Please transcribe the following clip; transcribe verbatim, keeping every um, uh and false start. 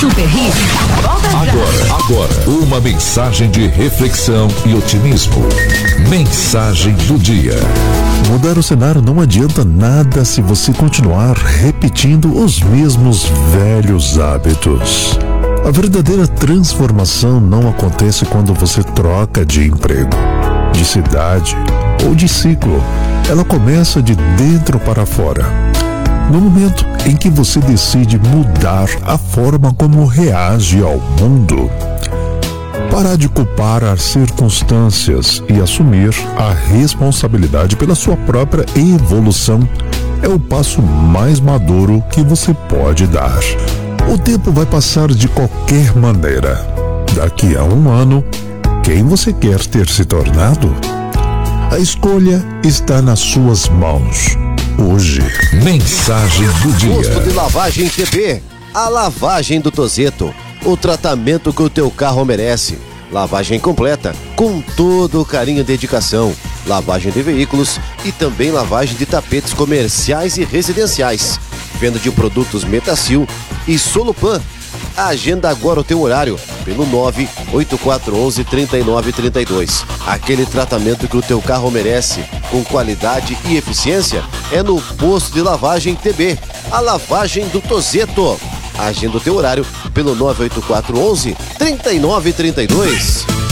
Super Hits. Volta já. Agora, agora, uma mensagem de reflexão e otimismo. Mensagem do dia. Mudar o cenário não adianta nada se você continuar repetindo os mesmos velhos hábitos. A verdadeira transformação não acontece quando você troca de emprego, de cidade ou de ciclo. Ela começa de dentro para fora. No momento em que você decide mudar a forma como reage ao mundo. Parar de culpar as circunstâncias e assumir a responsabilidade pela sua própria evolução é o passo mais maduro que você pode dar. O tempo vai passar de qualquer maneira. Daqui a um ano, quem você quer ter se tornado? A escolha está nas suas mãos. Hoje. Mensagem do dia. Posto de Lavagem T B. A lavagem do Tozeto. O tratamento que o teu carro merece. Lavagem completa, com todo o carinho e dedicação. Lavagem de veículos e também lavagem de tapetes comerciais e residenciais. Venda de produtos Metacil e Solupan. Agenda agora o teu horário pelo nove oito quatro um um, três nove três dois. Aquele tratamento que o teu carro merece, com qualidade e eficiência, é no Posto de Lavagem T B, a lavagem do Tozeto. Agenda o teu horário pelo nove oito quatro um um, três nove três dois.